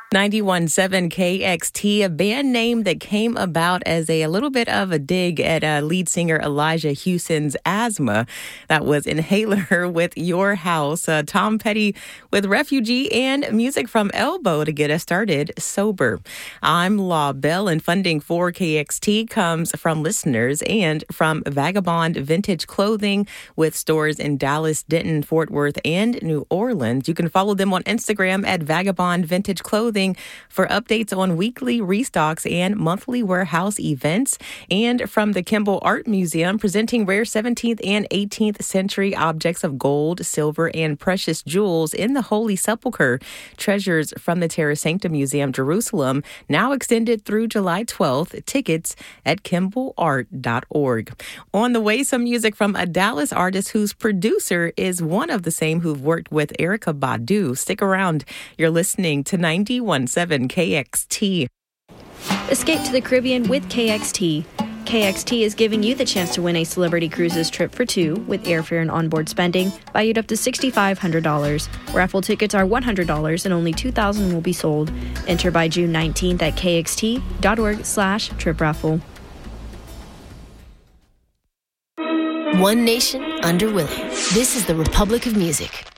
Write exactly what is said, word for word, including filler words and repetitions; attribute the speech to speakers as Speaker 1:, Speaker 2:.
Speaker 1: ninety-one point seven K X T, a band name that came about as a, a little bit of a dig at uh, lead singer Elijah Hewson's asthma. That was Inhaler with Your House, uh, Tom Petty with Refugee, and music from Elbow to get us started, Sober. I'm Law Bell, and funding for K X T comes from listeners and from Vagabond Vintage Clothing with stores in Dallas, Denton, Fort Worth, and New Orleans. You can follow them on Instagram at Vagabond Vintage Clothing for updates on weekly restocks and monthly warehouse events. And from the Kimball Art Museum, presenting rare seventeenth and eighteenth century objects of gold, silver, and precious jewels in the Holy Sepulchre. Treasures from the Terra Sancta Museum, Jerusalem, now extended through July twelfth. Tickets at kimball art dot org. On the way, some music from a Dallas artist whose producer is one of the same who've worked with Erykah Badu. Stick around. You're listening to ninety-one point seven K X T.
Speaker 2: Escape to the Caribbean with K X T. K X T is giving you the chance to win a Celebrity Cruises trip for two with airfare and onboard spending valued up to six thousand five hundred dollars. Raffle tickets are one hundred dollars and only two thousand will be sold. Enter by June nineteenth at kxt.org slash trip raffle.
Speaker 3: One nation under Willie. This is the Republic of Music.